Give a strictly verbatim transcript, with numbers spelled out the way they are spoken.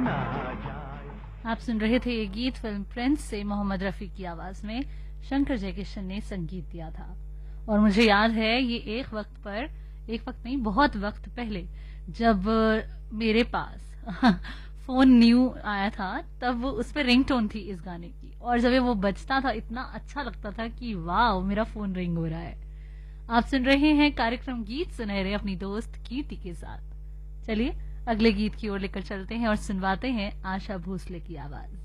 ना जाए। आप सुन रहे थे ये गीत फिल्म प्रिंस से मोहम्मद रफी की आवाज में शंकर जयकिशन ने संगीत दिया था। और मुझे याद है ये एक वक्त पर, एक वक्त नहीं बहुत वक्त पहले, जब मेरे पास फोन न्यू आया था, तब उस पर रिंगटोन थी इस गाने की, और जब वो बजता था इतना अच्छा लगता था कि वाह मेरा फोन रिंग हो रहा है। आप सुन रहे हैं कार्यक्रम गीत सुनहरे अपनी दोस्त कीर्ति के साथ। चलिए अगले गीत की ओर लेकर चलते हैं और सुनवाते हैं आशा भोसले की आवाज।